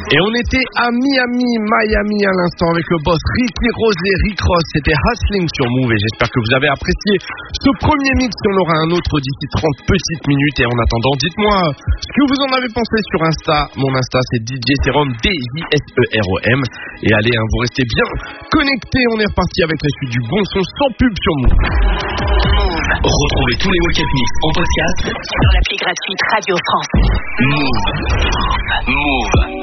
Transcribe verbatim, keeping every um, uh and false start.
Et on était à Miami, Miami à l'instant avec le boss Ricky Rosé, Rick Ross. C'était Hustling sur Move et j'espère que vous avez apprécié ce premier mix. On aura un autre d'ici trente petites minutes. Et en attendant, dites-moi ce que vous en avez pensé sur Insta. Mon Insta, c'est D J Serom, D J S E R O M. Et allez, hein, vous restez bien connectés. On est reparti avec la suite du bon son sans pub sur Move. Retrouvez tous les Wake Up Mix en podcast sur l'appli gratuite Radio France. Move. Move.